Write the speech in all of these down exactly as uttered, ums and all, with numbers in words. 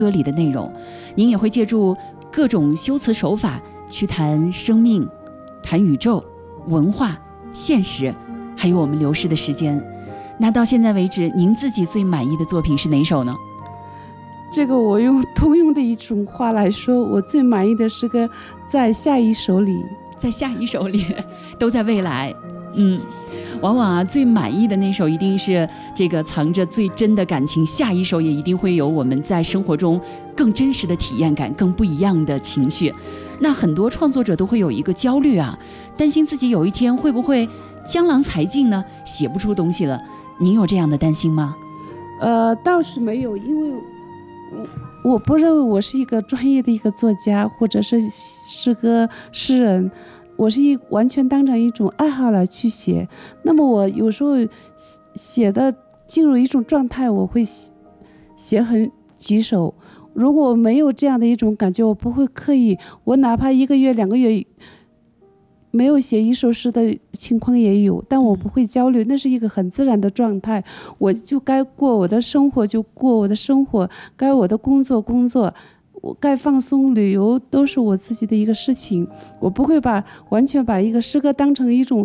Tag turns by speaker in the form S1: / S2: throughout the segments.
S1: 歌里的内容，您也会借助各种修辞手法去谈生命、谈宇宙、文化、现实，还有我们流逝的时间。那到现在为止，您自己最满意的作品是哪首呢？
S2: 这个我用通用的一种话来说，我最满意的是个在下一首里，
S1: 在下一首里，都在未来。嗯，往往啊，最满意的那首一定是这个藏着最真的感情，下一首也一定会有我们在生活中更真实的体验感，更不一样的情绪。那很多创作者都会有一个焦虑啊，担心自己有一天会不会江郎才尽呢，写不出东西了。您有这样的担心吗？
S2: 呃，倒是没有，因为我不认为我是一个专业的一个作家，或者是是个诗人，我是一完全当成一种爱好来去写。那么我有时候写的进入一种状态，我会写很几首。如果没有这样的一种感觉，我不会刻意，我哪怕一个月两个月没有写一首诗的情况也有，但我不会焦虑，那是一个很自然的状态。我就该过我的生活就过我的生活，该我的工作工作，我该放松旅游都是我自己的一个事情。我不会把完全把一个诗歌当成一种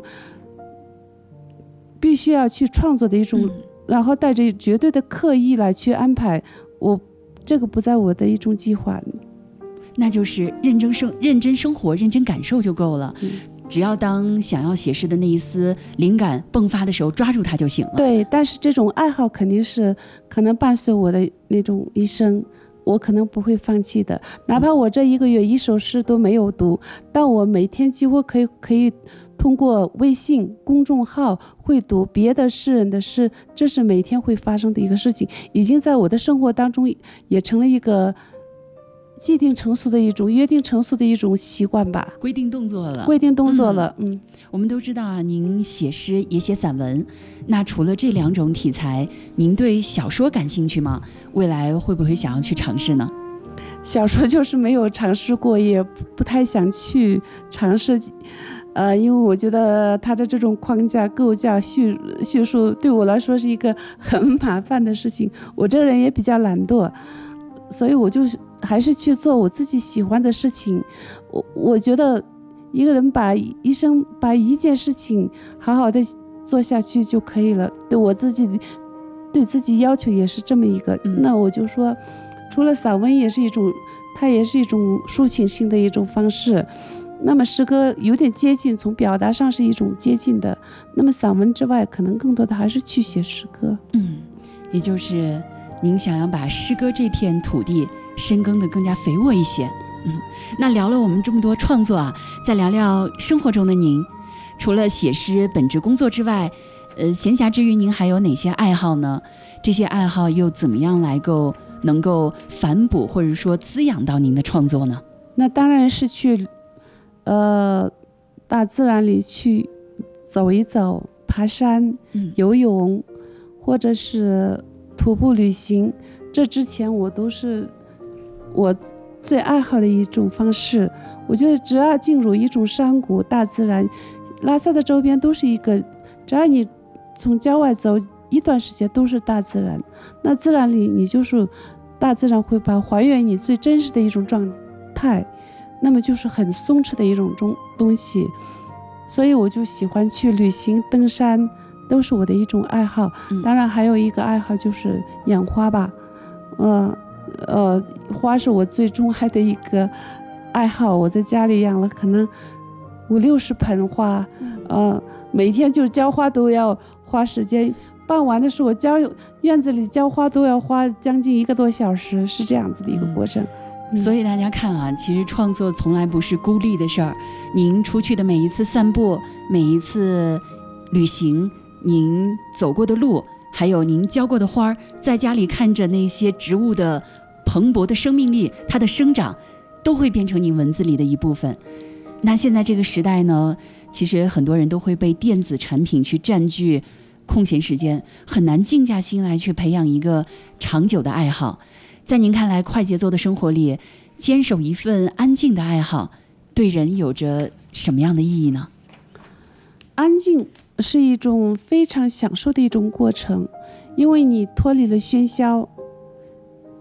S2: 必须要去创作的一种、嗯、然后带着绝对的刻意来去安排，我这个不在我的一种计划里。
S1: 那就是认真生认真生活，认真感受就够了、嗯、只要当想要写诗的那一丝灵感迸发的时候，抓住它就行了。
S2: 对，但是这种爱好肯定是可能伴随我的那种一生，我可能不会放弃的。哪怕我这一个月一首诗都没有读，但我每天几乎可以可以通过微信公众号会读别的诗人的诗，这是每天会发生的一个事情，已经在我的生活当中也成了一个既定成熟的一种约定成熟的一种习惯吧，
S1: 规定动作了，
S2: 规定动作了。嗯，
S1: 嗯我们都知道啊，您写诗也写散文，那除了这两种题材，您对小说感兴趣吗？未来会不会想要去尝试呢？
S2: 小说就是没有尝试过，也不太想去尝试。呃，因为我觉得它的这种框架构架叙叙述对我来说是一个很麻烦的事情，我这个人也比较懒惰，所以我就是还是去做我自己喜欢的事情。我我觉得一个人把一生把一件事情好好的做下去就可以了，对我自己对自己要求也是这么一个、嗯、那我就说除了散文也是一种，它也是一种抒情性的一种方式，那么诗歌有点接近，从表达上是一种接近的，那么散文之外可能更多的还是去写诗歌。
S1: 嗯，也就是您想要把诗歌这片土地深耕得更加肥沃一些。嗯，那聊了我们这么多创作啊，再聊聊生活中的您，除了写诗本职工作之外，呃，闲暇之余您还有哪些爱好呢？这些爱好又怎么样来够能够反哺或者说滋养到您的创作呢？
S2: 那当然是去呃大自然里去走一走，爬山、嗯、游泳，或者是徒步旅行，这之前我都是我最爱好的一种方式。我觉得只要进入一种山谷大自然，拉萨的周边都是一个，只要你从郊外走一段时间都是大自然，那自然里你就是大自然会把还原你最真实的一种状态，那么就是很松弛的一种东西，所以我就喜欢去旅行登山，都是我的一种爱好、嗯、当然还有一个爱好就是养花吧，呃呃，花是我最钟爱的一个爱好，我在家里养了可能五六十盆花、嗯、呃，每天就浇花都要花时间，傍晚的时候我浇院子里浇花都要花将近一个多小时，是这样子的一个过程、
S1: 嗯、所以大家看啊，其实创作从来不是孤立的事儿，您出去的每一次散步，每一次旅行，您走过的路，还有您浇过的花，在家里看着那些植物的蓬勃的生命力，它的生长都会变成您文字里的一部分。那现在这个时代呢，其实很多人都会被电子产品去占据空闲时间，很难静下心来去培养一个长久的爱好。在您看来，快节奏的生活里坚守一份安静的爱好对人有着什么样的意义呢？
S2: 安静是一种非常享受的一种过程，因为你脱离了喧嚣，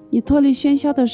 S2: 你脱离喧嚣的